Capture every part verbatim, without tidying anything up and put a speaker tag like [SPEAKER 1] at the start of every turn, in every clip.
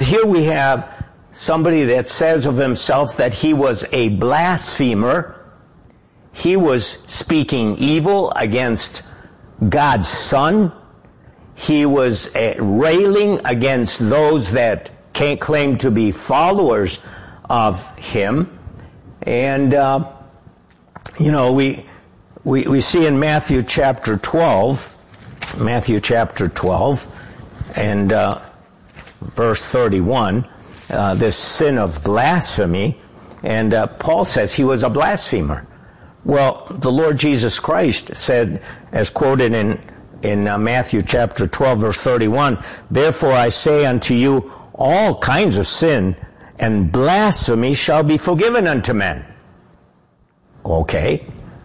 [SPEAKER 1] here we have somebody that says of himself that he was a blasphemer. He was speaking evil against God's Son. He was uh, railing against those that can't claim to be followers of him. And, uh, you know, we, we, we see in Matthew chapter twelve, Matthew chapter twelve, and uh, verse thirty-one, uh, this sin of blasphemy. And uh, Paul says he was a blasphemer. Well, the Lord Jesus Christ said, as quoted in, in uh, Matthew chapter twelve, verse thirty-one, "Therefore I say unto you, all kinds of sin and blasphemy shall be forgiven unto men." Okay.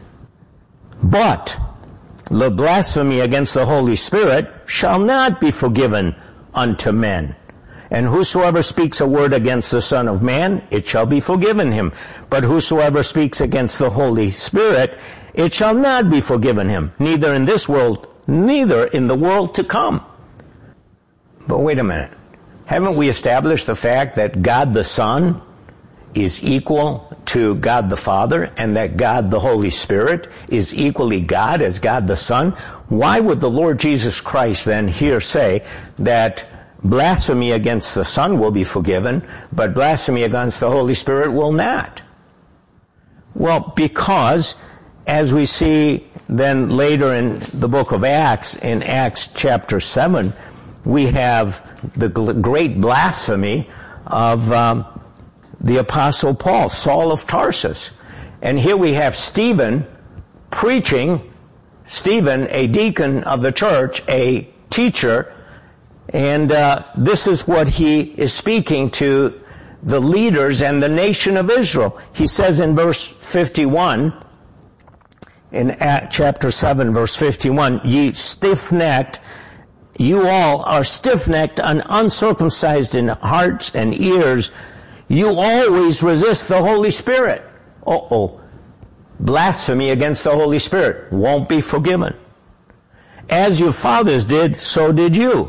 [SPEAKER 1] But the blasphemy against the Holy Spirit shall not be forgiven unto men. And whosoever speaks a word against the Son of Man, it shall be forgiven him. But whosoever speaks against the Holy Spirit, it shall not be forgiven him, neither in this world, neither in the world to come. But wait a minute. Haven't we established the fact that God the Son is equal to God the Father, and that God the Holy Spirit is equally God as God the Son? Why would the Lord Jesus Christ then here say that blasphemy against the Son will be forgiven, but blasphemy against the Holy Spirit will not? Well, because, as we see then later in the book of Acts, in Acts chapter seven, we have the great blasphemy of um, the Apostle Paul, Saul of Tarsus. And here we have Stephen preaching, Stephen, a deacon of the church, a teacher, and uh, this is what he is speaking to the leaders and the nation of Israel. He says in verse fifty-one, in chapter seven, verse fifty-one, "Ye stiff-necked, you all are stiff-necked and uncircumcised in hearts and ears. You always resist the Holy Spirit." Uh-oh. Blasphemy against the Holy Spirit won't be forgiven. "As your fathers did, so did you.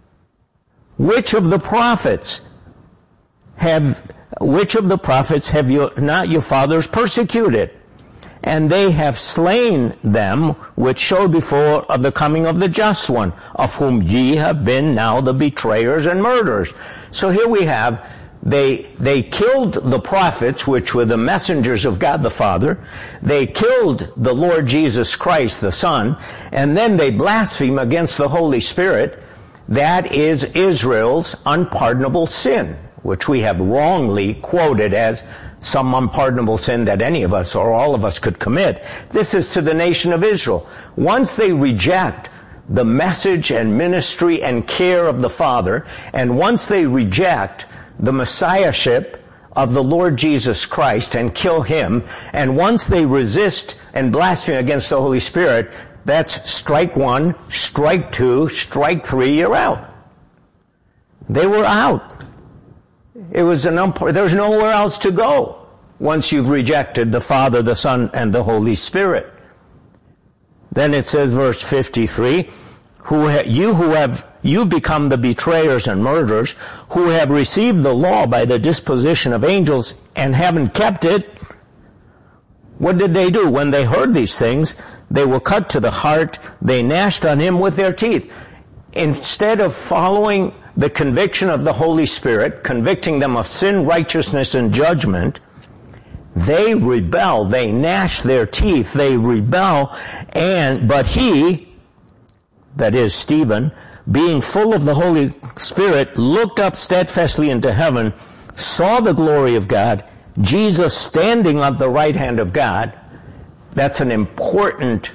[SPEAKER 1] Which of the prophets have, which of the prophets have you, not your fathers persecuted? And they have slain them which showed before of the coming of the just one, of whom ye have been now the betrayers and murderers." So here we have, they, they killed the prophets, which were the messengers of God the Father. They killed the Lord Jesus Christ, the Son, and then they blaspheme against the Holy Spirit. That is Israel's unpardonable sin, which we have wrongly quoted as some unpardonable sin that any of us or all of us could commit. This is to the nation of Israel. Once they reject the message and ministry and care of the Father, and once they reject the Messiahship of the Lord Jesus Christ and kill him, and once they resist and blaspheme against the Holy Spirit, that's strike one, strike two, strike three, you're out. They were out. It was an ump- there's nowhere else to go once you've rejected the Father, the Son, and the Holy Spirit. Then it says, verse fifty-three, who ha- you who have you become the betrayers and murderers, who have received the law by the disposition of angels and haven't kept it. What did they do? When they heard these things, they were cut to the heart. They gnashed on him with their teeth. Instead of following the conviction of the Holy Spirit, convicting them of sin, righteousness, and judgment, they rebel. They gnash their teeth. They rebel. And, but he, that is Stephen, being full of the Holy Spirit, looked up steadfastly into heaven, saw the glory of God, Jesus standing at the right hand of God. That's an important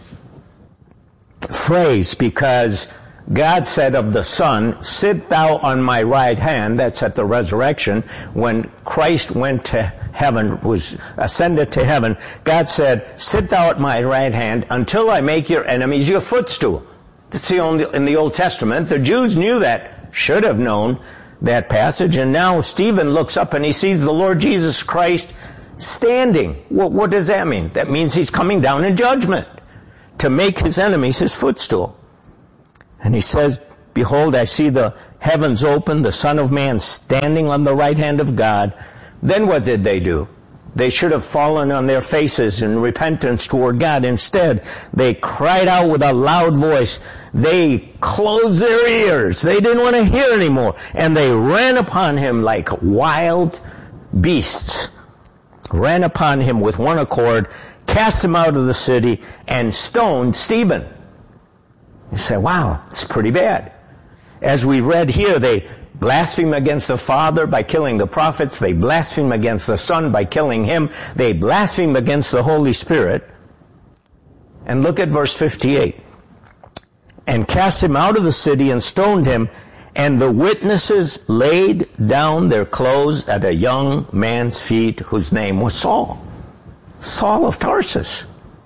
[SPEAKER 1] phrase, because God said of the Son, "Sit thou on my right hand." That's at the resurrection. When Christ went to heaven, was ascended to heaven, God said, "Sit thou at my right hand until I make your enemies your footstool." That's the only, in the Old Testament. The Jews knew that, should have known that passage, and now Stephen looks up and he sees the Lord Jesus Christ standing. Well, what does that mean? That means he's coming down in judgment to make his enemies his footstool. And he says, "Behold, I see the heavens opened, the Son of Man standing on the right hand of God. Then what did they do? They should have fallen on their faces in repentance toward God. Instead, they cried out with a loud voice. They closed their ears. They didn't want to hear anymore. And they ran upon him like wild beasts. Ran upon him with one accord, cast him out of the city, and stoned Stephen. You say, wow, it's pretty bad. As we read here, they blaspheme against the Father by killing the prophets. They blaspheme against the Son by killing him. They blaspheme against the Holy Spirit. And look at verse fifty-eight. And cast him out of the city and stoned him. And the witnesses laid down their clothes at a young man's feet whose name was Saul. Saul of Tarsus.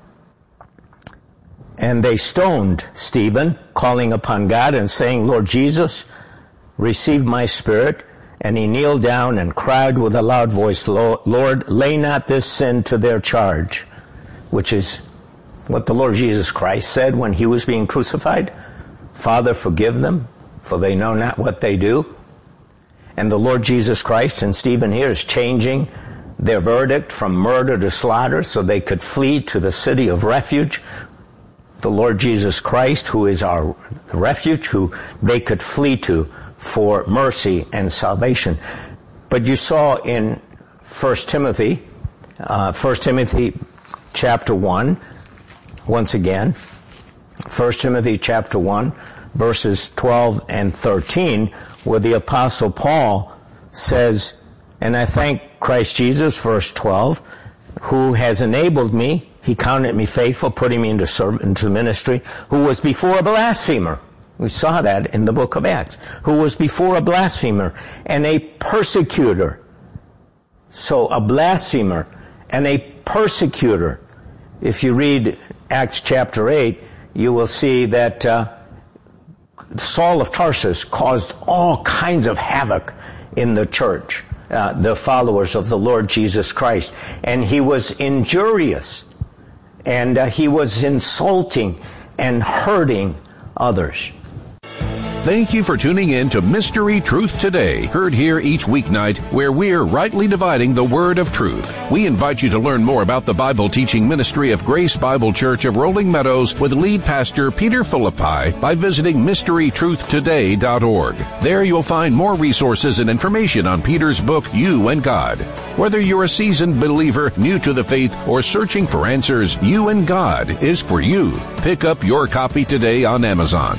[SPEAKER 1] And they stoned Stephen, calling upon God and saying, Lord Jesus, receive my spirit. And he kneeled down and cried with a loud voice, Lord, lay not this sin to their charge, which is what the Lord Jesus Christ said when he was being crucified. Father, forgive them, for they know not what they do. And the Lord Jesus Christ and Stephen here is changing their verdict from murder to slaughter so they could flee to the city of refuge. The Lord Jesus Christ, who is our refuge, who they could flee to for mercy and salvation. But you saw in First Timothy, uh, First Timothy chapter one, once again, First Timothy chapter one, verses twelve and thirteen, where the Apostle Paul says, and I thank Christ Jesus, verse twelve, who has enabled me, he counted me faithful, putting me into serv- into ministry, who was before a blasphemer. We saw that in the book of Acts. Who was before a blasphemer and a persecutor. So a blasphemer and a persecutor. If you read Acts chapter eight, you will see that uh, Saul of Tarsus caused all kinds of havoc in the church, uh, the followers of the Lord Jesus Christ. And he was injurious. And uh, he was insulting and hurting others.
[SPEAKER 2] Thank you for tuning in to Mystery Truth Today, heard here each weeknight, where we're rightly dividing the word of truth. We invite you to learn more about the Bible teaching ministry of Grace Bible Church of Rolling Meadows with lead pastor Peter Philippi by visiting mystery truth today dot org. There you'll find more resources and information on Peter's book, You and God. Whether you're a seasoned believer, new to the faith, or searching for answers, You and God is for you. Pick up your copy today on Amazon.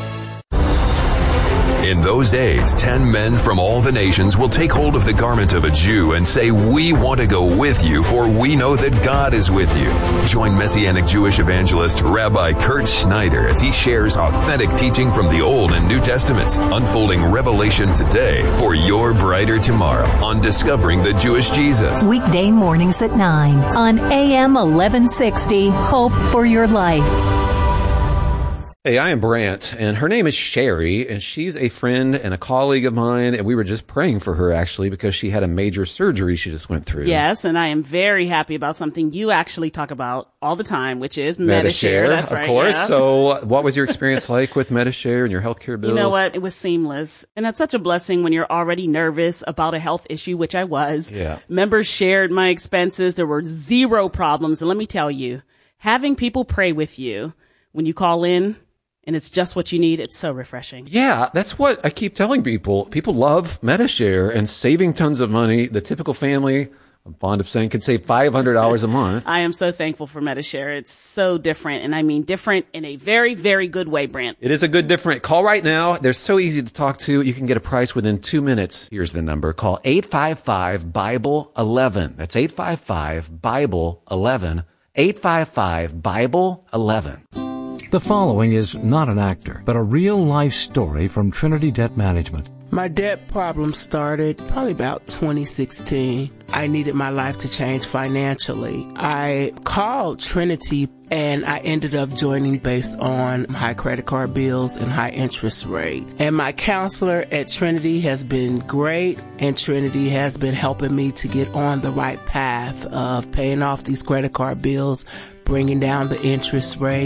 [SPEAKER 3] In those days, ten men from all the nations will take hold of the garment of a Jew and say, we want to go with you, for we know that God is with you. Join Messianic Jewish evangelist Rabbi Kurt Schneider as he shares authentic teaching from the Old and New Testaments, unfolding revelation today for your brighter tomorrow on Discovering the Jewish Jesus.
[SPEAKER 4] Weekday mornings at nine on A M eleven sixty, Hope for Your Life.
[SPEAKER 5] Hey, I am Brant, and her name is Sherry, and she's a friend and a colleague of mine, and we were just praying for her, actually, because she had a major surgery she just went through.
[SPEAKER 6] Yes, and I am very happy about something you actually talk about all the time, which is Medi-Share. That's
[SPEAKER 5] of
[SPEAKER 6] right,
[SPEAKER 5] course.
[SPEAKER 6] yeah.
[SPEAKER 5] So what was your experience like with Medi-Share and your healthcare bills?
[SPEAKER 6] You know what? It was seamless. And that's such a blessing when you're already nervous about a health issue, which I was.
[SPEAKER 5] Yeah.
[SPEAKER 6] Members shared my expenses. There were zero problems. And let me tell you, having people pray with you when you call in, and it's just what you need, it's so refreshing.
[SPEAKER 5] Yeah, that's what I keep telling people. People love Medi-Share and saving tons of money. The typical family, I'm fond of saying, can save five hundred dollars a month.
[SPEAKER 6] I am so thankful for Medi-Share. It's so different, and I mean different in a very, very good way, Brant.
[SPEAKER 5] It is a good different. Call right now. They're so easy to talk to. You can get a price within two minutes. Here's the number. Call eight five five, Bible eleven. That's eight five five, Bible eleven. eight five five, Bible eleven.
[SPEAKER 7] The following is not an actor, but a real-life story from Trinity Debt Management.
[SPEAKER 8] My debt problem started probably about twenty sixteen. I needed my life to change financially. I called Trinity and I ended up joining based on high credit card bills and high interest rate. And my counselor at Trinity has been great, and Trinity has been helping me to get on the right path of paying off these credit card bills, bringing down the interest rate.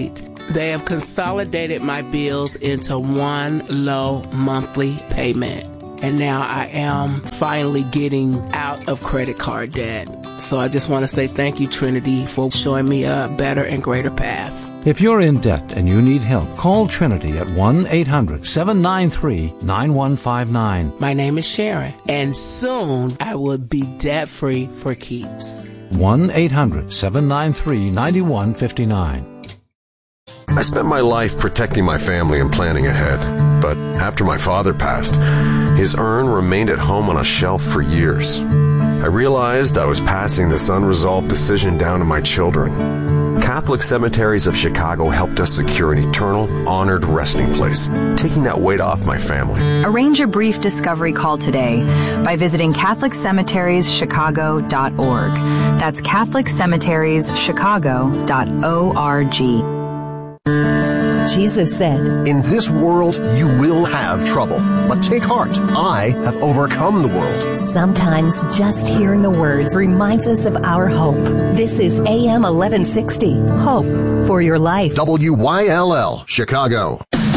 [SPEAKER 8] They have consolidated my bills into one low monthly payment. And now I am finally getting out of credit card debt. So I just want to say thank you, Trinity, for showing me a better and greater path.
[SPEAKER 7] If you're in debt and you need help, call Trinity at one eight hundred seven nine three nine one five nine.
[SPEAKER 8] My name is Sharon, and soon I will be debt-free for keeps.
[SPEAKER 7] one eight hundred seven nine three nine one five nine.
[SPEAKER 9] I spent my life protecting my family and planning ahead, but after my father passed, his urn remained at home on a shelf for years. I realized I was passing this unresolved decision down to my children. Catholic Cemeteries of Chicago helped us secure an eternal, honored resting place, taking that weight off my family.
[SPEAKER 10] Arrange a brief discovery call today by visiting catholic cemeteries chicago dot org. That's catholic cemeteries chicago dot org.
[SPEAKER 11] Jesus said,
[SPEAKER 12] "In this world you will have trouble, but take heart, I have overcome the world."
[SPEAKER 11] Sometimes just hearing the words reminds us of our hope. This is A M eleven sixty, Hope for Your Life.
[SPEAKER 12] W Y L L, Chicago.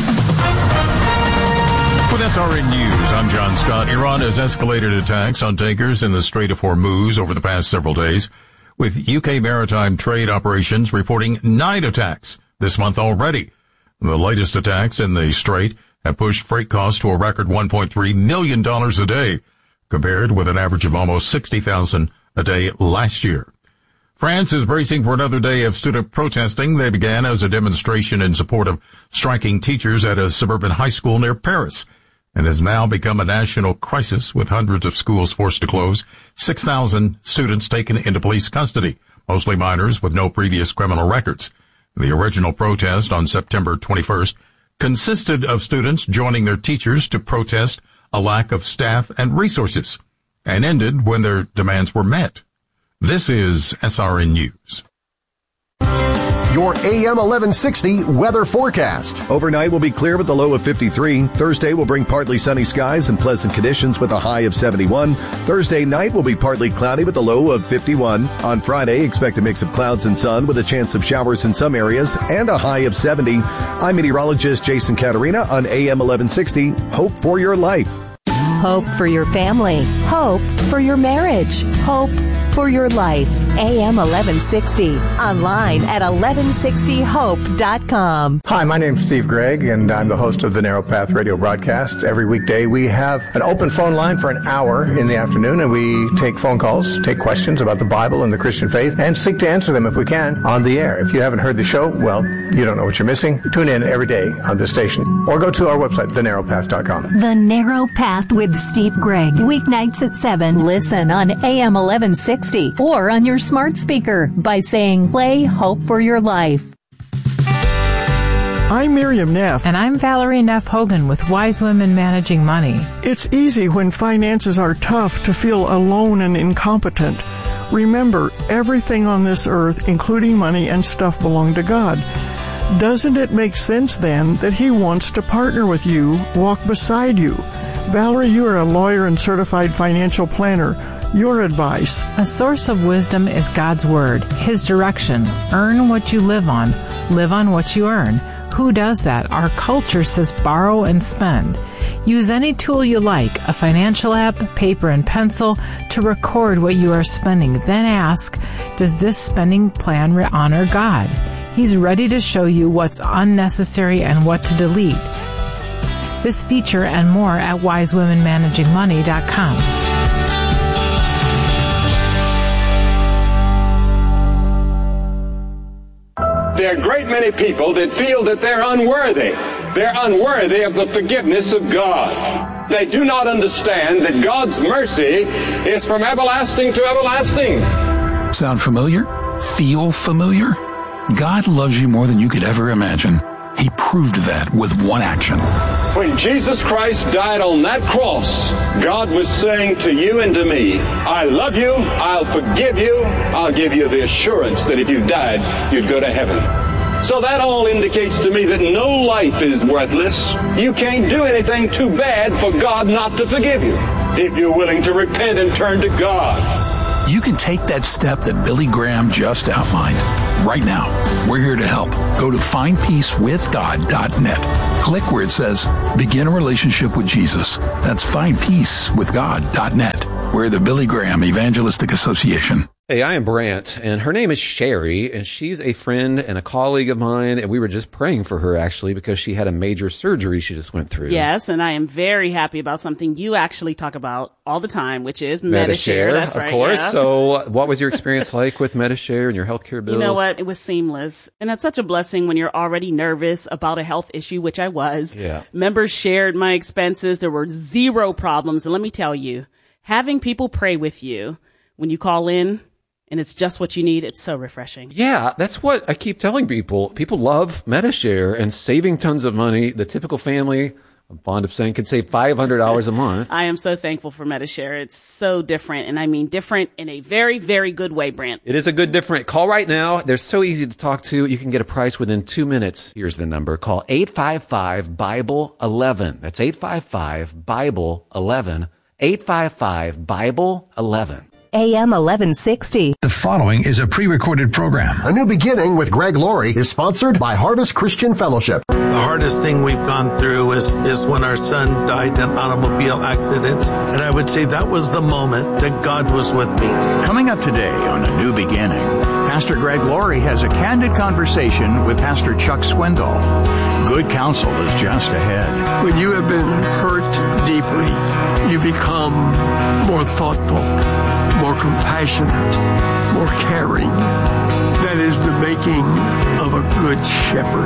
[SPEAKER 2] With S R N News, I'm John Scott. Iran has escalated attacks on tankers in the Strait of Hormuz over the past several days, with U K maritime trade operations reporting nine attacks this month already. The latest attacks in the Strait have pushed freight costs to a record one point three million dollars a day, compared with an average of almost sixty thousand dollars a day last year. France is bracing for another day of student protesting. They began as a demonstration in support of striking teachers at a suburban high school near Paris, and has now become a national crisis, with hundreds of schools forced to close, six thousand students taken into police custody, mostly minors with no previous criminal records. The original protest on September twenty-first consisted of students joining their teachers to protest a lack of staff and resources, and ended when their demands were met. This is S R N News.
[SPEAKER 12] Your A M eleven sixty weather forecast. Overnight will be clear with a low of fifty-three. Thursday will bring partly sunny skies and pleasant conditions with a high of seventy-one. Thursday night will be partly cloudy with a low of fifty-one. On Friday, expect a mix of clouds and sun with a chance of showers in some areas and a high of seventy. I'm meteorologist Jason Caterina on A M eleven sixty. Hope for your life.
[SPEAKER 11] Hope for your family. Hope for your marriage. Hope for your life. A M eleven sixty. Online at eleven sixty hope dot com.
[SPEAKER 13] Hi, my name's Steve Gregg, and I'm the host of the Narrow Path radio broadcast. Every weekday we have an open phone line for an hour in the afternoon, and we take phone calls, take questions about the Bible and the Christian faith, and seek to answer them if we can on the air. If you haven't heard the show, well, you don't know what you're missing. Tune in every day on this station, or go to our website, the narrow path dot com.
[SPEAKER 4] The Narrow Path with Steve Gregg. Weeknights at seven. Listen on A M eleven sixty or on your smart speaker by saying, play Hope for Your Life.
[SPEAKER 14] I'm Miriam Neff.
[SPEAKER 15] And I'm Valerie Neff Hogan with Wise Women Managing Money.
[SPEAKER 14] It's easy when finances are tough to feel alone and incompetent. Remember, everything on this earth, including money and stuff, belong to God. Doesn't it make sense then that He wants to partner with you, walk beside you? Valerie, you are a lawyer and certified financial planner. Your advice.
[SPEAKER 15] A source of wisdom is God's Word, His direction. Earn what you live on. Live on what you earn. Who does that? Our culture says borrow and spend. Use any tool you like, a financial app, paper and pencil, to record what you are spending. Then ask, does this spending plan honor God? He's ready to show you what's unnecessary and what to delete. This feature and more at wise women managing money dot com.
[SPEAKER 16] There are a great many people that feel that they're unworthy. They're unworthy of the forgiveness of God. They do not understand that God's mercy is from everlasting to everlasting.
[SPEAKER 17] Sound familiar? Feel familiar? God loves you more than you could ever imagine. He proved that with one action.
[SPEAKER 16] When Jesus Christ died on that cross, God was saying to you and to me, I love you, I'll forgive you, I'll give you the assurance that if you died, you'd go to heaven. So that all indicates to me that no life is worthless. You can't do anything too bad for God not to forgive you, if you're willing to repent and turn to God.
[SPEAKER 17] You can take that step that Billy Graham just outlined. Right now, we're here to help. Go to find peace with god dot net. Click where it says, Begin a Relationship with Jesus. That's find peace with god dot net. We're the Billy Graham Evangelistic Association.
[SPEAKER 5] Hey, I am Brant, and her name is Sherry, and she's a friend and a colleague of mine, and we were just praying for her, actually, because she had a major surgery she just went through.
[SPEAKER 6] Yes, and I am very happy about something you actually talk about all the time, which is Medi-Share. That's right.
[SPEAKER 5] Of course.
[SPEAKER 6] Yeah.
[SPEAKER 5] So what was your experience like with Medi-Share and your healthcare bills?
[SPEAKER 6] You know what? It was seamless. And that's such a blessing when you're already nervous about a health issue, which I was.
[SPEAKER 5] Yeah.
[SPEAKER 6] Members shared my expenses. There were zero problems. And let me tell you, having people pray with you when you call in, and it's just what you need, it's so refreshing.
[SPEAKER 5] Yeah, that's what I keep telling people. People love Medi-Share and saving tons of money. The typical family, I'm fond of saying, can save five hundred dollars a month.
[SPEAKER 6] I am so thankful for Medi-Share. It's so different, and I mean different in a very, very good way, Brant.
[SPEAKER 5] It is a good different. Call right now. They're so easy to talk to. You can get a price within two minutes. Here's the number. Call eight five five, Bible eleven. That's eight five five, Bible eleven. eight five five, Bible eleven.
[SPEAKER 11] A M eleven sixty.
[SPEAKER 18] The following is a pre-recorded program.
[SPEAKER 12] A New Beginning with Greg Laurie is sponsored by Harvest Christian Fellowship.
[SPEAKER 19] The hardest thing we've gone through is, is when our son died in automobile accidents. And I would say that was the moment that God was with me.
[SPEAKER 18] Coming up today on A New Beginning, Pastor Greg Laurie has a candid conversation with Pastor Chuck Swindoll. Good counsel is just ahead.
[SPEAKER 20] When you have been hurt deeply, you become more thoughtful, more compassionate, more caring. That is the making of a good shepherd.